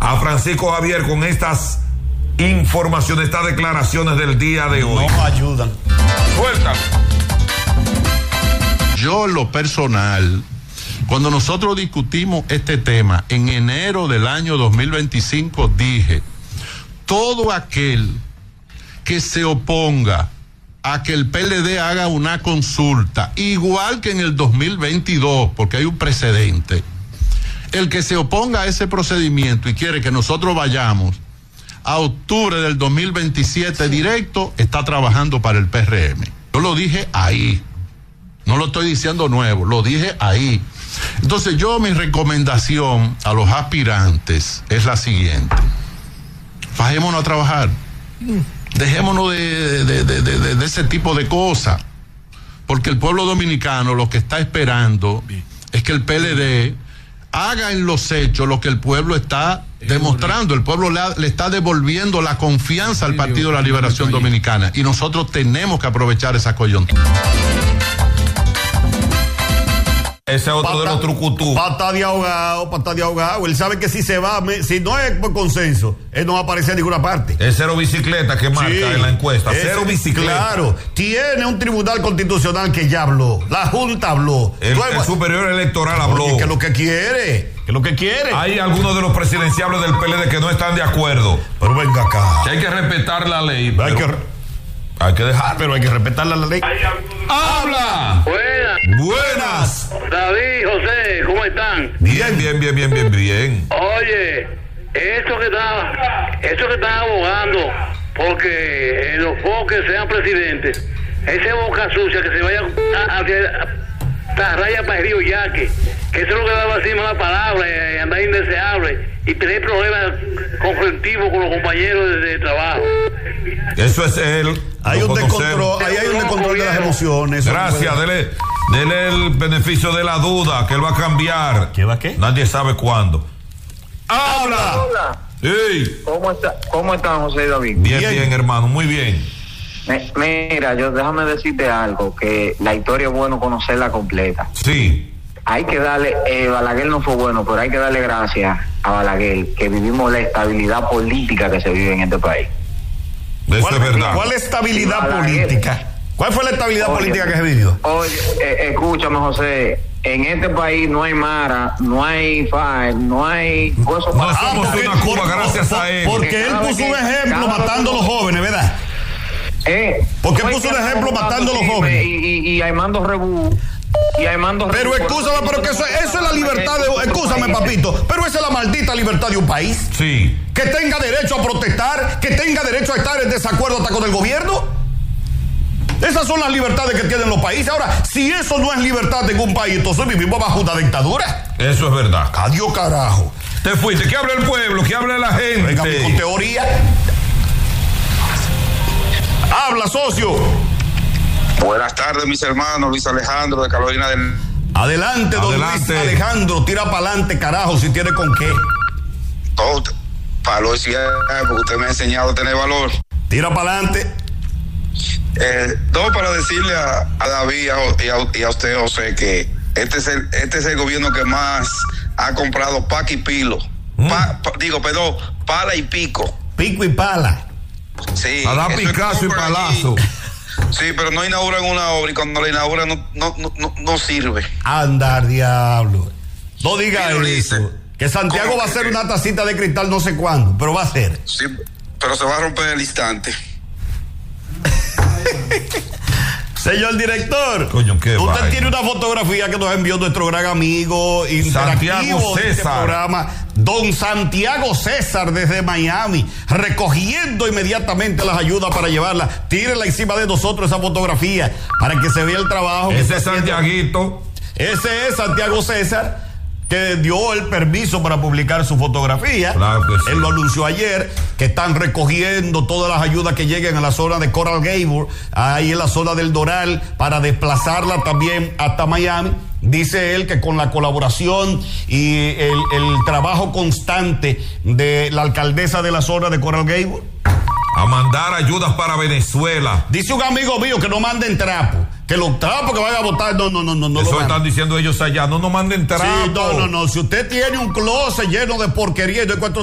a Francisco Javier con estas informaciones, estas declaraciones del día de hoy. No ayudan. Suelta. Yo en lo personal, cuando nosotros discutimos este tema en enero del año 2025, dije, todo aquel que se oponga a que el PLD haga una consulta, igual que en el 2022, porque hay un precedente, el que se oponga a ese procedimiento y quiere que nosotros vayamos a octubre del 2027 directo, está trabajando para el PRM. Yo lo dije ahí, no lo estoy diciendo nuevo, lo dije ahí. Entonces mi recomendación a los aspirantes es la siguiente: bajémonos a trabajar, dejémonos de ese tipo de cosas, porque el pueblo dominicano lo que está esperando es que el PLD haga en los hechos lo que el pueblo está demostrando. El pueblo le está devolviendo la confianza al Partido de la Liberación Dominicana, y nosotros tenemos que aprovechar esa coyuntura. Ese es otro de los trucutú. Pata de ahogado. Él sabe que si se va, si no es por consenso, él no va a aparecer en ninguna parte. Es cero bicicleta que marca en la encuesta. Cero bicicleta. Claro, tiene un tribunal constitucional que ya habló. La Junta habló. El superior electoral habló. ¿Qué es lo que quiere? Hay algunos de los presidenciables del PLD que no están de acuerdo. Pero venga acá. Que hay que respetar la ley. Hay que dejar. Pero hay que respetar la ley. ¡Habla! Buenas. David, José, ¿cómo están? Bien. Oye, eso que están abogando porque los pocos sean presidentes, ese boca sucia que se vaya hacia raya para el río Yaque, que eso es lo que da así mala palabra y andar indeseable y tener problemas conflictivos con los compañeros de trabajo. Eso es él. Hay un descontrol de las emociones. Gracias, dele el beneficio de la duda, que él va a cambiar. ¿Qué va a qué? Nadie sabe cuándo. ¡Habla! Hola. Sí. ¿Cómo están, José y David? Bien, hermano, muy bien. Mira, déjame decirte algo, que la historia es bueno conocerla completa. Sí. Hay que darle, Balaguer no fue bueno, pero hay que darle gracias a Balaguer, que vivimos la estabilidad política que se vive en este país. Eso es verdad. ¿Cuál estabilidad Balaguer política? ¿Cuál fue la estabilidad política que se vivió? Oye, escúchame, José, en este país no hay Mara, no hay FARC, no hay... No somos una Cuba gracias a él. Porque él puso un ejemplo matando a los jóvenes, ¿verdad? Porque puso un ejemplo matando a los jóvenes. Y Armando Rebú. Pero escúchame, pero que eso es la libertad de... Escúchame, papito, pero esa es la maldita libertad de un país. Sí. Que tenga derecho a protestar, que tenga derecho a estar en desacuerdo hasta con el gobierno. Esas son las libertades que tienen los países. Ahora, si eso no es libertad en un país, entonces vivimos bajo una dictadura. Eso es verdad. Adiós, carajo. Te fuiste. ¿Qué habla el pueblo? ¿Qué habla la gente? Venga, con teoría. Habla, socio. Buenas tardes, mis hermanos. Luis Alejandro de Carolina del... Adelante, don Luis Alejandro. Tira para adelante, carajo, si tiene con qué. Todo palo es porque usted me ha enseñado a tener valor. Tira para adelante. Para decirle a David y a usted, José, que este es el gobierno que más ha comprado paca y pilo. Pala y pico. Pico y pala. Sí. A dar picazo y palazo. Sí, pero no inauguran una obra y cuando la inauguran no sirve. Andar, diablo. No diga eso. Dice, que Santiago va a hacer una tacita de cristal no sé cuándo, pero va a ser. Sí, pero se va a romper el instante. Señor director, coño, usted tiene una fotografía que nos envió nuestro gran amigo interactivo de este programa, don Santiago César, desde Miami, recogiendo inmediatamente las ayudas para llevarlas. Tírenla encima de nosotros esa fotografía para que se vea el trabajo. Ese es Santiaguito. Ese es Santiago César, que dio el permiso para publicar su fotografía. Claro que sí. Él lo anunció ayer, que están recogiendo todas las ayudas que lleguen a la zona de Coral Gables, ahí en la zona del Doral, para desplazarla también hasta Miami. Dice él que con la colaboración y el trabajo constante de la alcaldesa de la zona de Coral Gables, a mandar ayudas para Venezuela. Dice un amigo mío que no manden trapo, que los trapos que vayan a votar, no. Eso están diciendo ellos allá, no nos manden trapos. Sí, no. Si usted tiene un closet lleno de porquería y no encuentra